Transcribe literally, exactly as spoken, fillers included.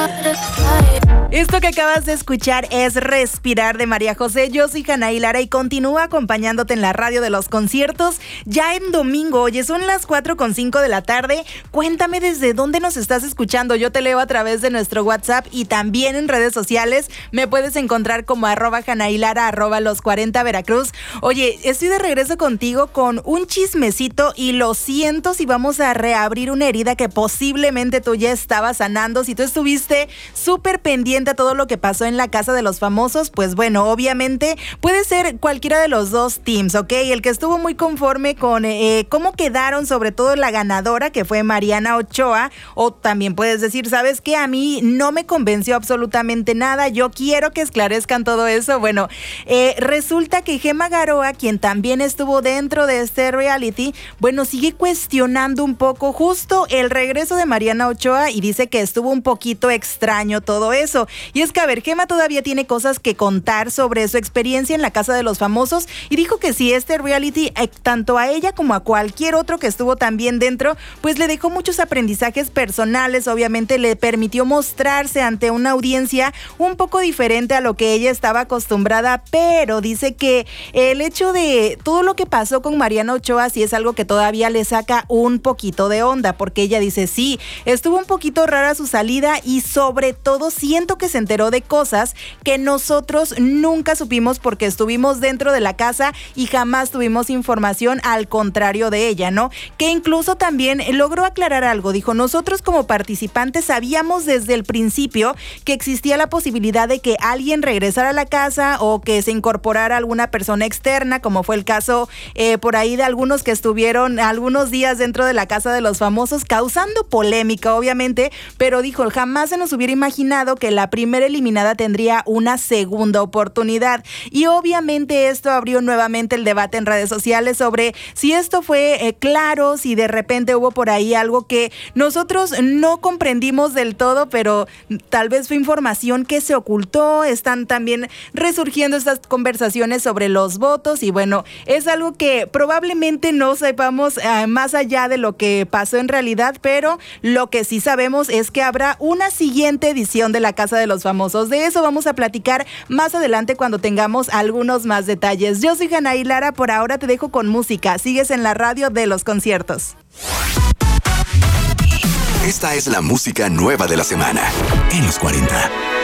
Esto que acabas de escuchar es Respirar de María José. Yo soy Janaí Lara y continúo acompañándote en la radio de los conciertos. Ya en domingo, oye, son las cuatro con cinco de la tarde. Cuéntame desde dónde nos estás escuchando. Yo te leo a través de nuestro WhatsApp y también en redes sociales. Me puedes encontrar como arroba Janaí Lara, arroba los cuarenta Veracruz. Oye, estoy de regreso contigo con un chismecito y lo siento si vamos a reabrir una herida que posiblemente tú ya estabas sanando. Si tú estuviste súper pendiente a todo lo que pasó en la Casa de los Famosos, pues bueno, obviamente puede ser cualquiera de los dos teams, ¿ok? El que estuvo muy conforme con eh, cómo quedaron, sobre todo la ganadora, que fue Mariana Ochoa, o también puedes decir, ¿sabes qué? A mí no me convenció absolutamente nada, yo quiero que esclarezcan todo eso. Bueno, eh, resulta que Gemma Garoa, quien también estuvo dentro de este reality, bueno, sigue cuestionando un poco justo el regreso de Mariana Ochoa y dice que estuvo un poquito extraño todo eso. Y es que, a ver, Gemma todavía tiene cosas que contar sobre su experiencia en la Casa de los Famosos y dijo que si este reality, eh, tanto a ella como a cualquier otro que estuvo también dentro, pues le dejó muchos aprendizajes personales, obviamente le permitió mostrarse ante una audiencia un poco diferente a lo que ella estaba acostumbrada, pero dice que el hecho de todo lo que pasó con Mariana Ochoa sí es algo que todavía le saca un poquito de onda, porque ella dice, sí, estuvo un poquito rara su salida y sobre todo siento que se enteró de cosas que nosotros nunca supimos porque estuvimos dentro de la casa y jamás tuvimos información al contrario de ella, ¿no? Que incluso también logró aclarar algo, dijo, nosotros como participantes sabíamos desde el principio que existía la posibilidad de que alguien regresara a la casa o que se incorporara alguna persona externa, como fue el caso eh, por ahí de algunos que estuvieron algunos días dentro de la Casa de los Famosos, causando polémica, obviamente, pero dijo, jamás se nos hubiera imaginado que la primera eliminada tendría una segunda oportunidad. Y obviamente esto abrió nuevamente el debate en redes sociales sobre si esto fue eh, claro, si de repente hubo por ahí algo que nosotros no comprendimos del todo, pero tal vez fue información que se ocultó. Están también resurgiendo estas conversaciones sobre los votos y bueno, es algo que probablemente no sepamos eh, más allá de lo que pasó en realidad, pero lo que sí sabemos es que habrá una siguiente edición de la Casa de los Famosos. De eso vamos a platicar más adelante cuando tengamos algunos más detalles. Yo soy Janaí Lara, por ahora te dejo con música. Sigues en la radio de los conciertos. Esta es la música nueva de la semana en Los cuarenta.